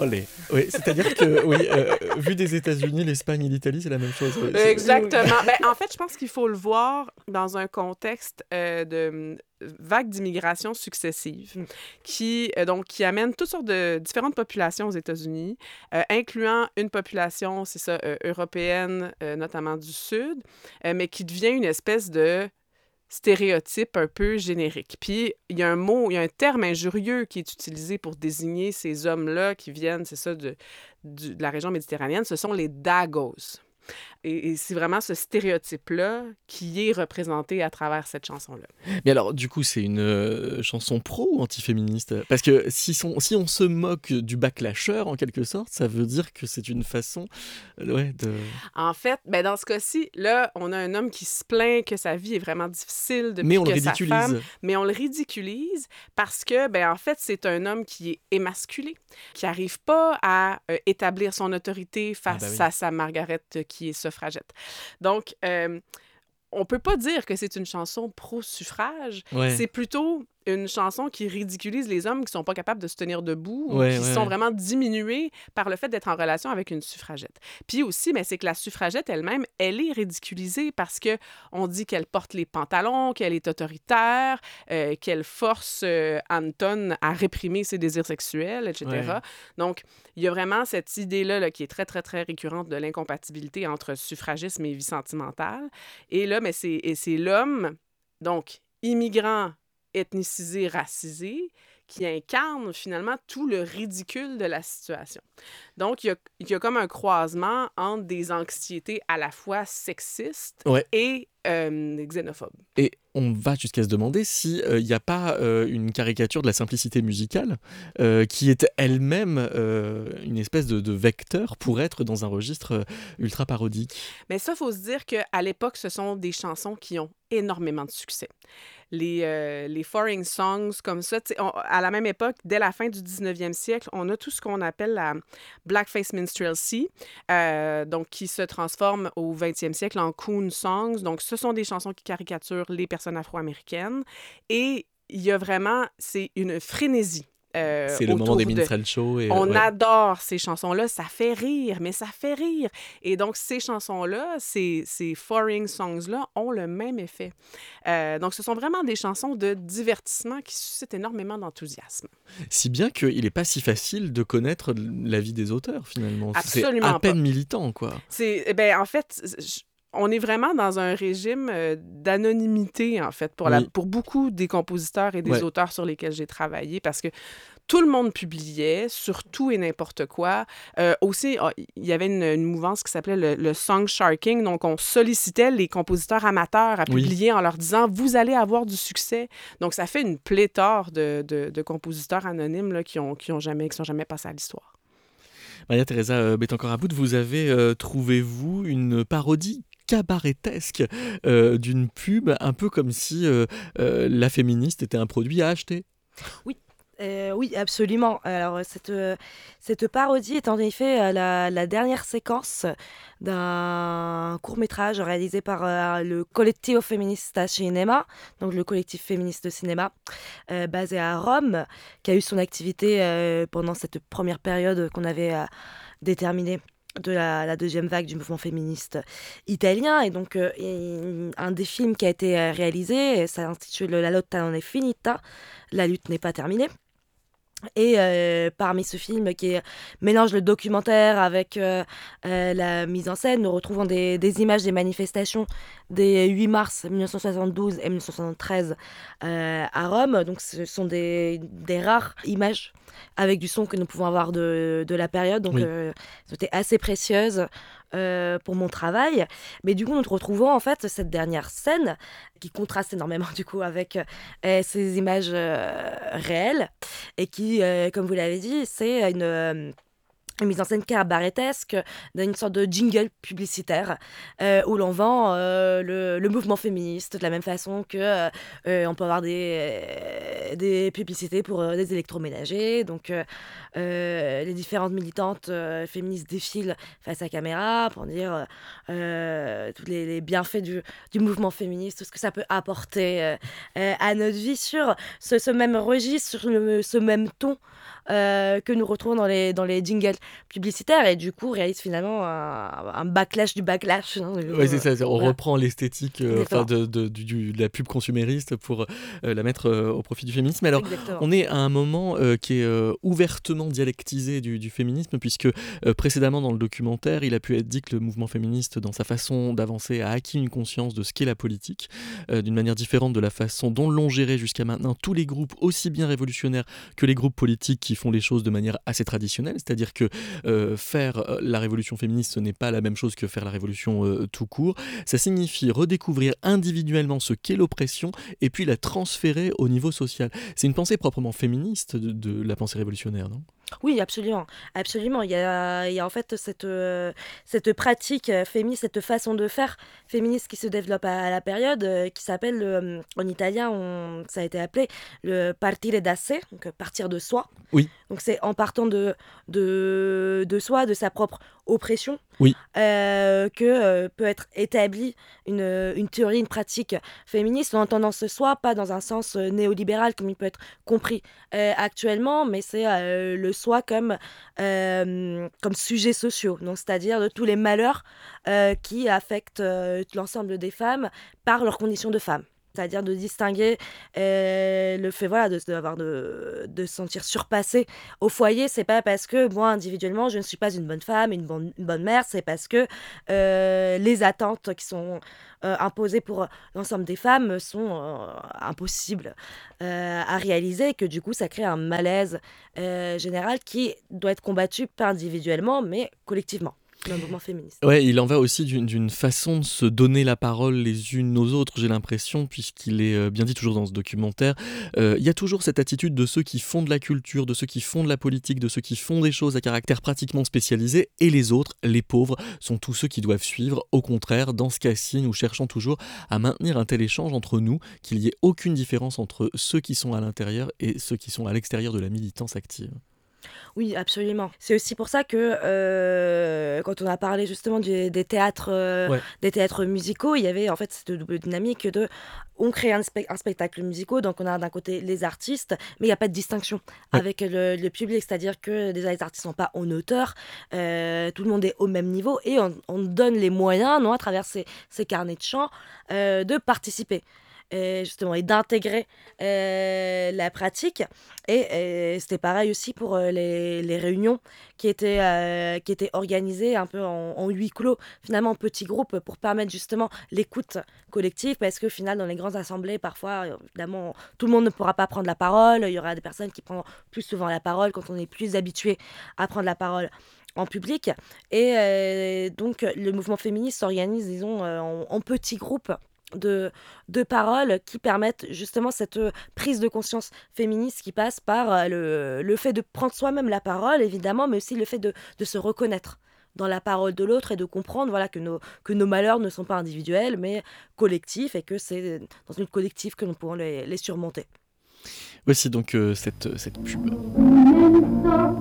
Olé. Oui, c'est-à-dire que, oui, vu des États-Unis, l'Espagne et l'Italie, c'est la même chose. Oui. Exactement. Ben, en fait, je pense qu'il faut le voir dans un contexte de vagues d'immigration successives qui amènent toutes sortes de différentes populations aux États-Unis, incluant une population, c'est ça, européenne, notamment du Sud, mais qui devient une espèce de stéréotype un peu générique. Puis, il y a un terme injurieux qui est utilisé pour désigner ces hommes-là qui viennent, c'est ça, de la région méditerranéenne, ce sont les Dagos. Et c'est vraiment ce stéréotype-là qui est représenté à travers cette chanson-là. Mais alors, du coup, c'est une chanson pro ou antiféministe? Parce que si on se moque du backlasheur, en quelque sorte, ça veut dire que c'est une façon ouais, de... En fait, ben dans ce cas-ci, là, on a un homme qui se plaint que sa vie est vraiment difficile Mais depuis on le que sa femme... ridiculise. Mais on le ridiculise parce que, ben en fait, c'est un homme qui est émasculé, qui n'arrive pas à établir son autorité Ah bah face oui. à sa Margaret qui est suffragette. Donc, on peut pas dire que c'est une chanson pro-suffrage. Ouais, C'est plutôt une chanson qui ridiculise les hommes qui sont pas capables de se tenir debout ou ouais, qui ouais, sont ouais. vraiment diminués par le fait d'être en relation avec une suffragette. Puis aussi, mais c'est que la suffragette elle-même, elle est ridiculisée parce que on dit qu'elle porte les pantalons, qu'elle est autoritaire, qu'elle force Anton à réprimer ses désirs sexuels, Ouais. etc. Donc, il y a vraiment cette idée-là là, qui est très, très, très récurrente de l'incompatibilité entre suffragisme et vie sentimentale. Et là, mais c'est l'homme, donc immigrant, ethnicisé, racisé, qui incarne finalement tout le ridicule de la situation. Donc, il y a comme un croisement entre des anxiétés à la fois sexistes Ouais. et xénophobes. Et on va jusqu'à se demander si il n'y a pas une caricature de la simplicité musicale qui est elle-même une espèce de vecteur pour être dans un registre ultra parodique. Mais ça, il faut se dire qu'à l'époque, ce sont des chansons qui ont énormément de succès. Les foreign songs comme ça, à la même époque, dès la fin du 19e siècle, on a tout ce qu'on appelle la blackface minstrelsy, donc qui se transforme au 20e siècle en coon songs. Donc, ce sont des chansons qui caricaturent les personnes afro-américaines. Et il y a vraiment, c'est une frénésie C'est le moment des autour de... minstrel shows et On ouais. adore ces chansons-là, ça fait rire, mais ça fait rire. Et donc, ces chansons-là, ces foreign songs-là ont le même effet. Donc, ce sont vraiment des chansons de divertissement qui suscitent énormément d'enthousiasme. Si bien qu'il n'est pas si facile de connaître la vie des auteurs finalement. C'est à Absolument pas. peine militant quoi. En fait, on est vraiment dans un régime d'anonymité, en fait, Oui. pour beaucoup des compositeurs et des Ouais. auteurs sur lesquels j'ai travaillé, parce que tout le monde publiait sur tout et n'importe quoi. Aussi, il y avait une mouvance qui s'appelait le song sharking. Donc, on sollicitait les compositeurs amateurs à Oui. publier en leur disant « Vous allez avoir du succès ». Donc, ça fait une pléthore de compositeurs anonymes là, qui sont jamais passés à l'histoire. Maria Teresa Betancor-Aboud, vous avez trouvé-vous une parodie cabaretesque d'une pub, un peu comme si la féministe était un produit à acheter. Oui. Oui, absolument. Alors, cette parodie est en effet la dernière séquence d'un court-métrage réalisé par le Collettivo Femminista Cinema, donc le collectif féministe de cinéma, basé à Rome, qui a eu son activité pendant cette première période qu'on avait déterminée de la deuxième vague du mouvement féministe italien. Et donc, un des films qui a été réalisé, ça s'intitule La lotta non è finita, la lutte n'est pas terminée. Et parmi ce film qui mélange le documentaire avec la mise en scène, nous retrouvons des images des manifestations des 8 mars 1972 et 1973 à Rome. Donc ce sont des rares images avec du son que nous pouvons avoir de la période. Donc Oui. c'était assez précieuse pour mon travail. Mais du coup, nous retrouvons en fait cette dernière scène qui contraste énormément du coup avec ces images réelles et qui, comme vous l'avez dit, c'est une mise en scène cabaretesque, d'une sorte de jingle publicitaire où l'on vend le mouvement féministe de la même façon que on peut avoir des publicités pour des électroménagers. Donc, les différentes militantes féministes défilent face à la caméra pour dire tous les bienfaits du mouvement féministe, tout ce que ça peut apporter à notre vie sur ce même registre, sur ce même ton que nous retrouvons dans les jingles publicitaire et du coup réalise finalement un backlash du backlash. Hein, Ouais, c'est ça. On voilà. reprend l'esthétique Exactement. de la pub consumériste pour la mettre au profit du féminisme. Alors, Exactement. on est à un moment qui est ouvertement dialectisé du féminisme, puisque précédemment dans le documentaire, il a pu être dit que le mouvement féministe, dans sa façon d'avancer, a acquis une conscience de ce qu'est la politique, d'une manière différente de la façon dont l'ont géré jusqu'à maintenant tous les groupes, aussi bien révolutionnaires que les groupes politiques qui font les choses de manière assez traditionnelle, c'est-à-dire que faire la révolution féministe, ce n'est pas la même chose que faire la révolution tout court. Ça signifie redécouvrir individuellement ce qu'est l'oppression et puis la transférer au niveau social. C'est une pensée proprement féministe de la pensée révolutionnaire, non ? Oui, absolument, absolument. Il y a en fait cette pratique féministe, cette façon de faire féministe qui se développe à la période, qui s'appelle, en italien, ça a été appelé le partire da sé, donc partir de soi. Oui. Donc c'est en partant de soi, de sa propre oppression, Oui. que peut être établie une théorie, une pratique féministe, en entendant ce soi, pas dans un sens néolibéral comme il peut être compris actuellement, mais c'est le soi comme sujets sociaux, donc c'est-à-dire de tous les malheurs qui affectent l'ensemble des femmes par leurs conditions de femmes. C'est-à-dire de distinguer le fait voilà, de se sentir surpassée au foyer. C'est pas parce que moi, individuellement, je ne suis pas une bonne femme, une bonne mère, c'est parce que les attentes qui sont imposées pour l'ensemble des femmes sont impossibles à réaliser, et que du coup, ça crée un malaise général qui doit être combattu pas individuellement, mais collectivement. Le mouvement féministe. Ouais, il en va aussi d'une façon de se donner la parole les unes aux autres, j'ai l'impression, puisqu'il est bien dit toujours dans ce documentaire. Il y a toujours cette attitude de ceux qui font de la culture, de ceux qui font de la politique, de ceux qui font des choses à caractère pratiquement spécialisé, et les autres, les pauvres, sont tous ceux qui doivent suivre. Au contraire, dans ce cas-ci, nous cherchons toujours à maintenir un tel échange entre nous, qu'il n'y ait aucune différence entre ceux qui sont à l'intérieur et ceux qui sont à l'extérieur de la militance active. Oui, absolument. C'est aussi pour ça que quand on a parlé justement des théâtres, Ouais. des théâtres musicaux, il y avait en fait cette double dynamique on crée un spectacle musical, donc on a d'un côté les artistes, mais il n'y a pas de distinction Ouais. avec le public, c'est-à-dire que déjà les artistes ne sont pas en hauteur, tout le monde est au même niveau et on donne les moyens, non, à travers ces carnets de chant, de participer. Justement, et d'intégrer la pratique. Et c'était pareil aussi pour les réunions qui étaient organisées un peu en huis clos, finalement en petits groupes, pour permettre justement l'écoute collective, parce que au final, dans les grandes assemblées, parfois, évidemment, tout le monde ne pourra pas prendre la parole, il y aura des personnes qui prendront plus souvent la parole quand on est plus habitué à prendre la parole en public. Et donc, le mouvement féministe s'organise, disons, en petits groupes de paroles qui permettent justement cette prise de conscience féministe qui passe par le fait de prendre soi-même la parole, évidemment, mais aussi le fait de se reconnaître dans la parole de l'autre et de comprendre voilà, que nos malheurs ne sont pas individuels, mais collectifs, et que c'est dans une collective que nous pouvons les surmonter. Voici donc cette pub.